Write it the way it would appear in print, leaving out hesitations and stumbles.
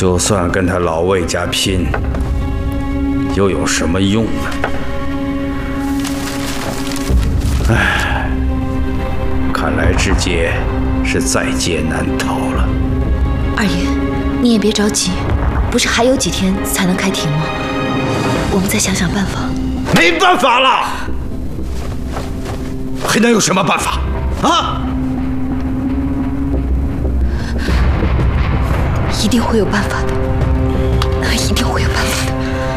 就算跟他老魏家拼，又有什么用呢？唉，看来志杰是在劫难逃了。 二爷，你也别着急，不是还有几天才能开庭吗？我们再想想办法。 没办法了，还能有什么办法啊？ 一定会有办法的，一定会。